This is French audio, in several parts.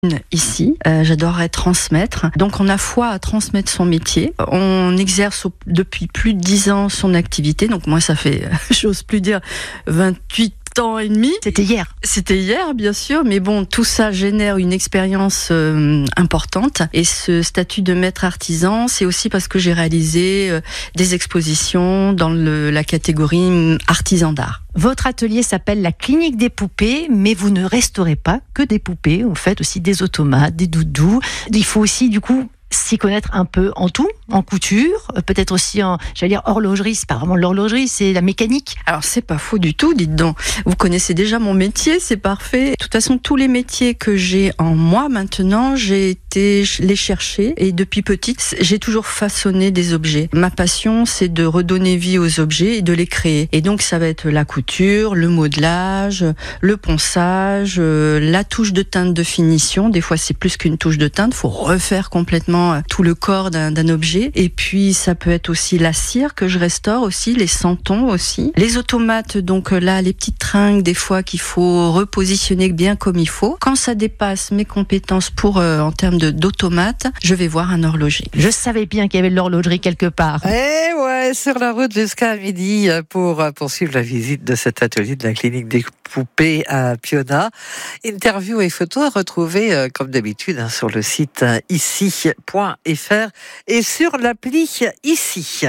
Ici, j'adorerais transmettre. Donc on a foi à transmettre son métier. On exerce depuis plus de 10 ans son activité. Donc moi ça fait, j'ose plus dire, 28 ans et demi. C'était hier, bien sûr, mais bon, tout ça génère une expérience importante. Et ce statut de maître artisan, c'est aussi parce que j'ai réalisé des expositions dans la catégorie artisan d'art. Votre atelier s'appelle la Clinique des poupées, mais vous ne restaurez pas que des poupées. Vous faites aussi des automates, des doudous. Il faut aussi, du coup, s'y connaître un peu en tout, en couture, peut-être aussi en, horlogerie. C'est pas vraiment l'horlogerie, c'est la mécanique. Alors c'est pas faux du tout, dites donc. Vous connaissez déjà mon métier, c'est parfait. De toute façon, tous les métiers que j'ai en moi maintenant, j'ai été les chercher et depuis petite, j'ai toujours façonné des objets. Ma passion, c'est de redonner vie aux objets et de les créer. Et donc ça va être la couture, le modelage, le ponçage, la touche de teinte de finition. Des fois, c'est plus qu'une touche de teinte, faut refaire complètement tout le corps d'un objet. Et puis ça peut être aussi la cire que je restaure aussi, les santons aussi, les automates, donc là les petites tringles des fois qu'il faut repositionner bien comme il faut. Quand ça dépasse mes compétences en termes d'automates, je vais voir un horloger. Je savais bien qu'il y avait de l'horlogerie quelque part. Eh ouais, sur la route jusqu'à midi pour poursuivre la visite de cet atelier de la Clinique des poupées à Piona. Interview et photos à retrouver comme d'habitude sur le site ici.fr et sur l'appli Ici.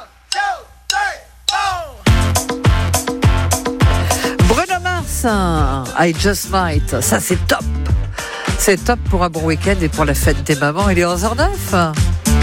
Bruno Mars, I Just Might, ça c'est top. C'est top pour un bon week-end et pour la fête des mamans. Il est 11h09.